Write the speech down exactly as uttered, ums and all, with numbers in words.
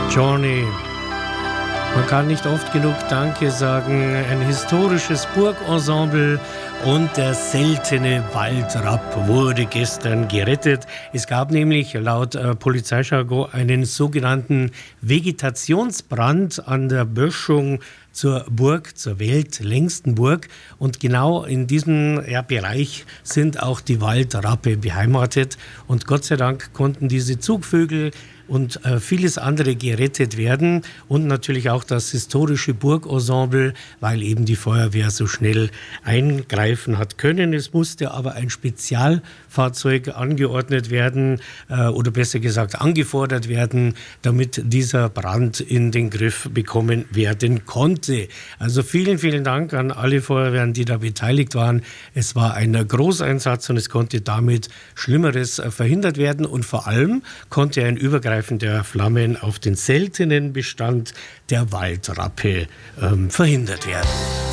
Journey. Man kann nicht oft genug Danke sagen. Ein historisches Burgensemble und der seltene Waldrapp wurde gestern gerettet. Es gab nämlich laut äh, Polizeijargon einen sogenannten Vegetationsbrand an der Böschung zur Burg, zur weltlängsten Burg. Und genau in diesem ja, Bereich sind auch die Waldrappe beheimatet. Und Gott sei Dank konnten diese Zugvögel und äh, vieles andere gerettet werden und natürlich auch das historische Burgensemble, weil eben die Feuerwehr so schnell eingreifen hat können. Es musste aber ein Spezialfahrzeug angeordnet werden äh, oder besser gesagt angefordert werden, damit dieser Brand in den Griff bekommen werden konnte. Also vielen, vielen Dank an alle Feuerwehren, die da beteiligt waren. Es war ein Großeinsatz und es konnte damit Schlimmeres äh, verhindert werden und vor allem konnte ein Übergreifen der Flammen auf den seltenen Bestand der Waldrappe ähm, verhindert werden.